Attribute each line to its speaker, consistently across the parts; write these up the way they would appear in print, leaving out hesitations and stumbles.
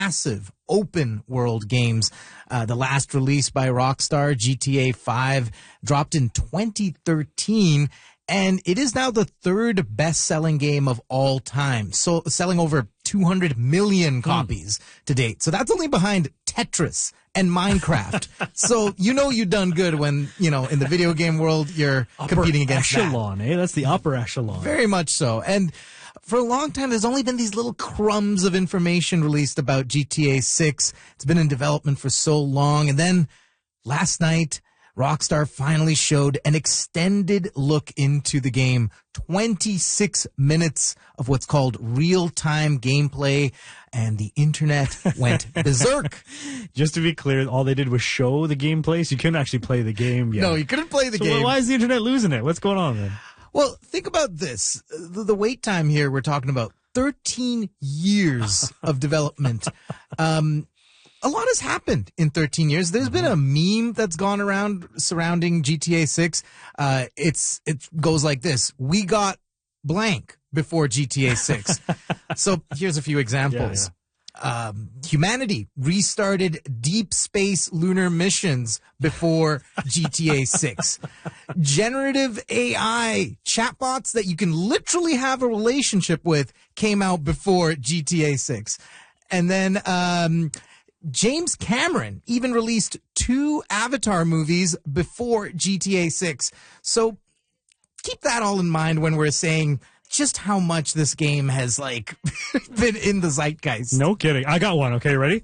Speaker 1: massive open world games. The last release by Rockstar, GTA 5, dropped in 2013. And it is now the third best-selling game of all time. So selling over 200 million copies to date. So that's only behind Tetris and Minecraft. So you've done good when, in the video game world, you're competing against
Speaker 2: echelon,
Speaker 1: that.
Speaker 2: That's the upper echelon.
Speaker 1: Very much so. And for a long time, there's only been these little crumbs of information released about GTA 6. It's been in development for so long. And then last night, Rockstar finally showed an extended look into the game. 26 minutes of what's called real-time gameplay, and the internet went berserk.
Speaker 2: Just to be clear, all they did was show the gameplay, so you couldn't actually play the game yet.
Speaker 1: No, you couldn't play the game.
Speaker 2: So why is the internet losing it? What's going on, man?
Speaker 1: Well, think about this. The wait time here, we're talking about 13 years of development. A lot has happened in 13 years. There's been a meme that's gone around surrounding GTA 6. It goes like this. We got blank before GTA 6. So here's a few examples.
Speaker 2: Yeah.
Speaker 1: Humanity restarted deep space lunar missions before GTA 6. Generative AI chatbots that you can literally have a relationship with came out before GTA 6. And then, James Cameron even released 2 Avatar movies before GTA 6. So keep that all in mind when we're saying just how much this game has been in the zeitgeist.
Speaker 2: No kidding. I got one. Okay, ready?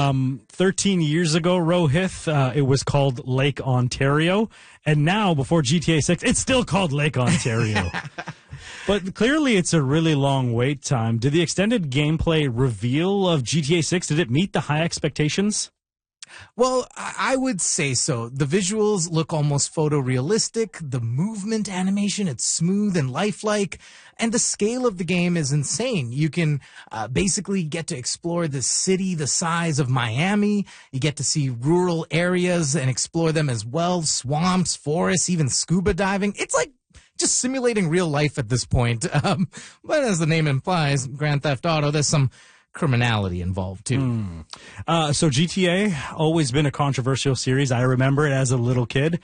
Speaker 2: 13 years ago, Rohith, it was called Lake Ontario. And now, before GTA 6, it's still called Lake Ontario. But clearly it's a really long wait time. Did the extended gameplay reveal of GTA 6, did it meet the high expectations?
Speaker 1: Well, I would say so. The visuals look almost photorealistic. The movement animation, it's smooth and lifelike. And the scale of the game is insane. You can basically get to explore the city the size of Miami. You get to see rural areas and explore them as well. Swamps, forests, even scuba diving. It's like just simulating real life at this point. But as the name implies, Grand Theft Auto, there's some criminality involved too.
Speaker 2: So GTA, always been a controversial series. I remember it as a little kid.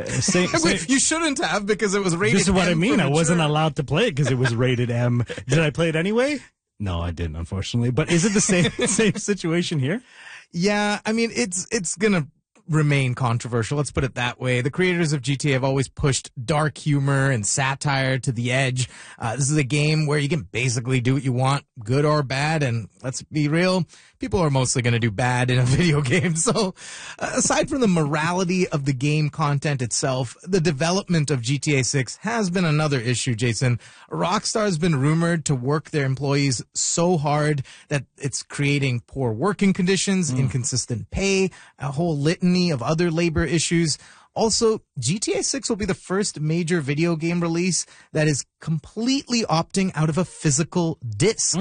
Speaker 1: You shouldn't have, because it was rated M.
Speaker 2: This is what I mean. I wasn't allowed to play it because it was rated M. Did I play it anyway? No, I didn't, unfortunately. But is it the same situation here?
Speaker 1: Yeah, I mean, it's gonna remain controversial. Let's put it that way. The creators of GTA have always pushed dark humor and satire to the edge. This is a game where you can basically do what you want, good or bad. And let's be real, people are mostly going to do bad in a video game. So aside from the morality of the game content itself, the development of GTA 6 has been another issue, Jason. Rockstar has been rumored to work their employees so hard that it's creating poor working conditions, inconsistent pay, a whole litany of other labor issues. Also, GTA 6 will be the first major video game release that is completely opting out of a physical disc.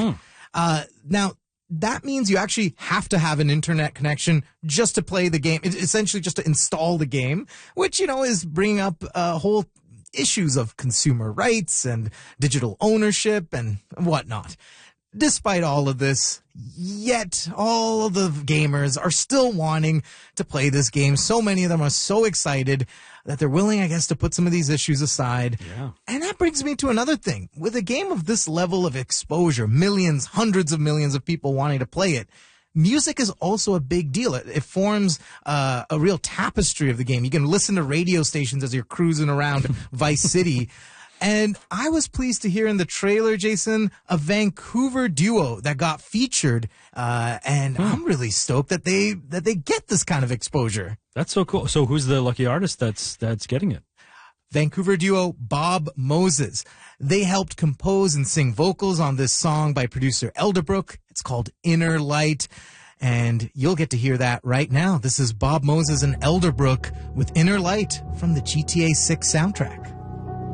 Speaker 1: Now, that means you actually have to have an internet connection just to play the game, essentially just to install the game, which, is bringing up whole issues of consumer rights and digital ownership and whatnot. Despite all of this, yet all of the gamers are still wanting to play this game. So many of them are so excited that they're willing, I guess, to put some of these issues aside.
Speaker 2: Yeah.
Speaker 1: And that brings me to another thing. With a game of this level of exposure, millions, hundreds of millions of people wanting to play it, music is also a big deal. It forms a real tapestry of the game. You can listen to radio stations as you're cruising around Vice City. And I was pleased to hear in the trailer, Jason, a Vancouver duo that got featured. And I'm really stoked that they get this kind of exposure.
Speaker 2: That's so cool. So who's the lucky artist that's getting it?
Speaker 1: Vancouver duo Bob Moses. They helped compose and sing vocals on this song by producer Elderbrook. It's called Inner Light. And you'll get to hear that right now. This is Bob Moses and Elderbrook with Inner Light from the GTA 6 soundtrack.